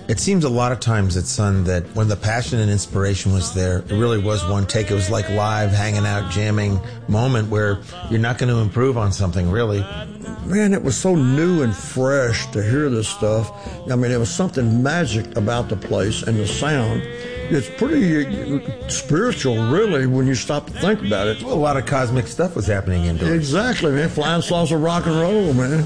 It seems a lot of times at Sun that when the passion and inspiration was there, it really was one take. It was like live, hanging out, jamming moment where you're not going to improve on something, really. Man, it was so new and fresh to hear this stuff. I mean, there was something magic about the place and the sound. It's pretty spiritual, really, when you stop to think about it. Well, a lot of cosmic stuff was happening into it. Exactly, man. Flying saucer rock and roll, man.